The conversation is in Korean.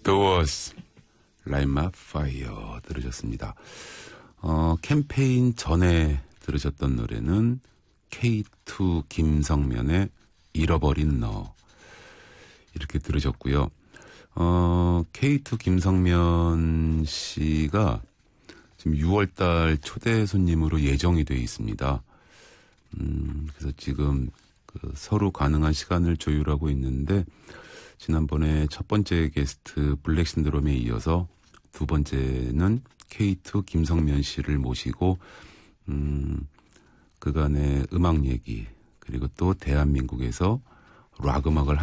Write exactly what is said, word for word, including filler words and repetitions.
Doors, Light My Fire 들으셨습니다. 어, 캠페인 전에 들으셨던 노래는 케이투 김성면의 잃어버린 너 이렇게 들으셨고요. 어, 케이투 김성면 씨가 지금 유월달 초대 손님으로 예정이 돼 있습니다. 음, 그래서 지금 그 서로 가능한 시간을 조율하고 있는데 지난번에 첫 번째 게스트 블랙 신드롬에 이어서 두 번째는 케이투 김성면 씨를 모시고 음, 그간의 음악 얘기 그리고 또 대한민국에서 락 음악을